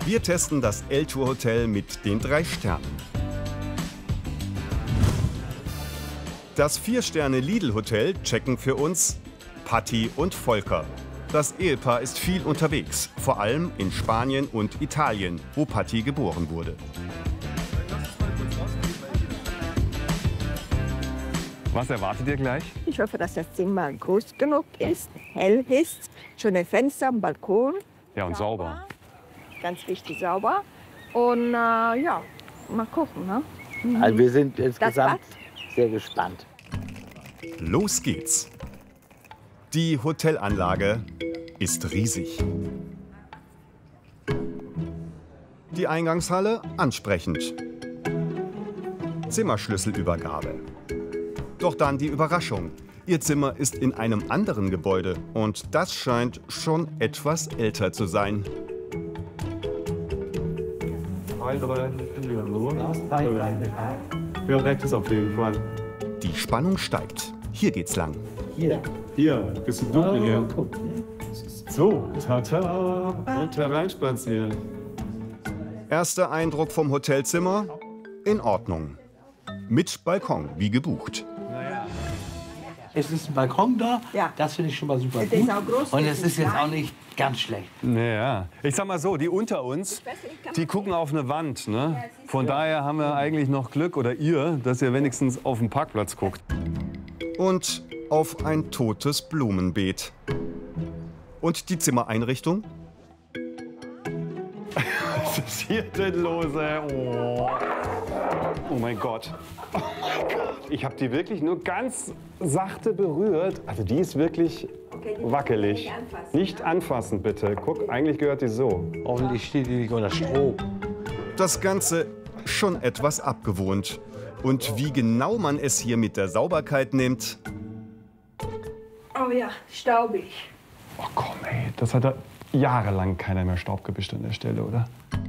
Wir testen das L-Tour Hotel mit den 3 Sternen. Das 4-Sterne Lidl Hotel checken für uns Patti und Volker. Das Ehepaar ist viel unterwegs, vor allem in Spanien und Italien, wo Patti geboren wurde. Was erwartet ihr gleich? Ich hoffe, dass das Zimmer groß genug ist, hell ist, schöne Fenster am Balkon. Ja, und sauber. Ganz wichtig, sauber. Und ja, mal gucken. Ne? Also wir sind insgesamt passt. sehr gespannt. Los geht's. Die Hotelanlage ist riesig. Die Eingangshalle ansprechend. Zimmerschlüsselübergabe. Doch dann die Überraschung. Ihr Zimmer ist in einem anderen Gebäude und das scheint schon etwas älter zu sein. Auf jeden Fall. Die Spannung steigt. Hier geht's lang. Hier, bisschen dunkel hier. So, tata. Und hereinspazieren. Erster Eindruck vom Hotelzimmer? In Ordnung. Mit Balkon, wie gebucht. Es ist ein Balkon da, Ja. das finde ich schon mal super Der ist gut. auch groß, Und der es ist ist jetzt klein. auch nicht ganz schlecht. Naja, ich sag mal so, die unter uns, die gucken auf eine Wand. Ne? Von daher haben wir eigentlich noch Glück, oder ihr, dass ihr wenigstens auf den Parkplatz guckt. Und auf ein totes Blumenbeet. Und die Zimmereinrichtung? Was ist hier denn los, ey? Oh mein Gott. Oh mein Gott. Ich habe die wirklich nur ganz sachte berührt. Also die ist wirklich wackelig. Nicht anfassen, bitte. Guck, eigentlich gehört die so. Hoffentlich steht die nicht unter Strom. Das Ganze schon etwas abgewohnt. Und wie genau man es hier mit der Sauberkeit nimmt? Oh ja, staubig. Oh komm, ey. Das hat da jahrelang keiner mehr Staub gewischt an der Stelle, oder?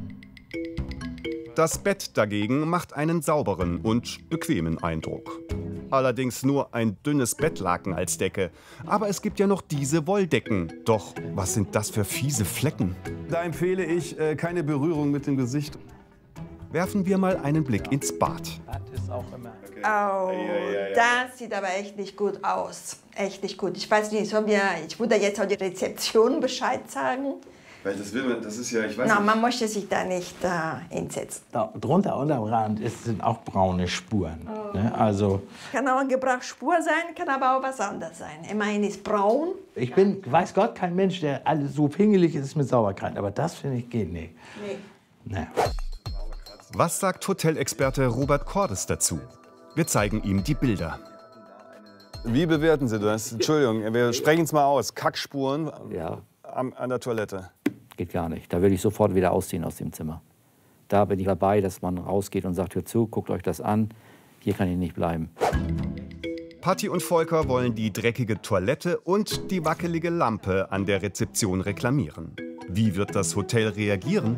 Das Bett dagegen macht einen sauberen und bequemen Eindruck. Allerdings nur ein dünnes Bettlaken als Decke. Aber es gibt ja noch diese Wolldecken. Doch was sind das für fiese Flecken? Da empfehle ich keine Berührung mit dem Gesicht. Werfen wir mal einen Blick ins Bad. Das ist auch immer. Oh, das sieht aber echt nicht gut aus. Echt nicht gut. Ich weiß nicht, ich würde jetzt auch die Rezeption Bescheid sagen. Weil das ist ja, ich weiß Na, man möchte sich da nicht hinsetzen. Da, drunter unterm Rand sind auch braune Spuren. Ne? Also Kann auch eine Gebrauchsspur sein, kann aber auch was anderes sein. Immerhin ist braun. ich bin, weiß Gott, kein Mensch, der alles so pingelig ist mit Sauberkeit. Aber das, finde ich, geht nicht. Nee. Nee. Was sagt Hotelexperte Robert Cordes dazu? Wir zeigen ihm die Bilder. Wie bewerten Sie das? Entschuldigung, wir sprechen es mal aus. Kackspuren Ja, an der Toilette. geht gar nicht. Da würde ich sofort wieder ausziehen aus dem Zimmer. Da bin ich dabei, dass man rausgeht und sagt, hört zu, guckt euch das an. Hier kann ich nicht bleiben. Patti und Volker wollen die dreckige Toilette und die wackelige Lampe an der Rezeption reklamieren. Wie wird das Hotel reagieren?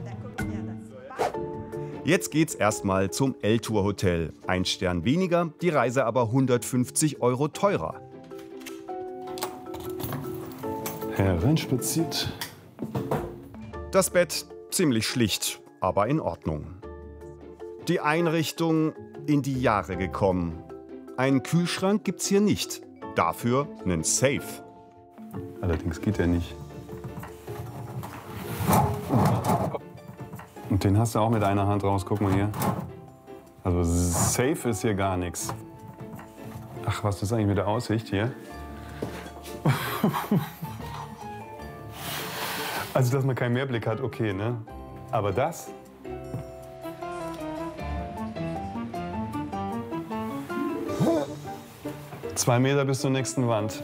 Jetzt geht's erstmal zum L-Tour Hotel. 1 Stern weniger, die Reise aber 150 € teurer. Hereinspaziert. Das Bett ziemlich schlicht, aber in Ordnung. Die Einrichtung in die Jahre gekommen. Einen Kühlschrank gibt's hier nicht. Dafür einen Safe. Allerdings geht der nicht. Und den hast du auch mit einer Hand raus. Guck mal hier. Also safe ist hier gar nichts. Ach, was ist eigentlich mit der Aussicht hier? Also, dass man keinen Mehrblick hat, okay, ne? Aber das? Zwei Meter bis zur nächsten Wand.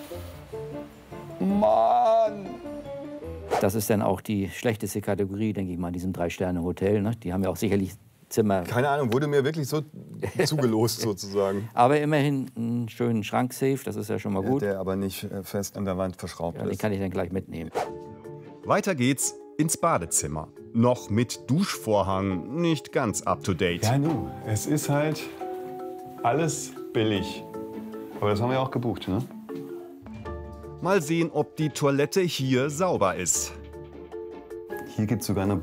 Mann! Das ist dann auch die schlechteste Kategorie, denke ich mal, in diesem 3-Sterne-Hotel. Ne? Die haben ja auch sicherlich Zimmer. Keine Ahnung, wurde mir wirklich so zugelost sozusagen. Aber immerhin einen schönen Schranksafe, das ist ja schon mal gut. Der aber nicht fest an der Wand verschraubt Ja, den ist. kann ich dann gleich mitnehmen. Weiter geht's ins Badezimmer. Noch mit Duschvorhang, nicht ganz up to date. Ja, nu, es ist halt alles billig. Aber das haben wir auch gebucht, ne? Mal sehen, ob die Toilette hier sauber ist. Hier gibt es sogar eine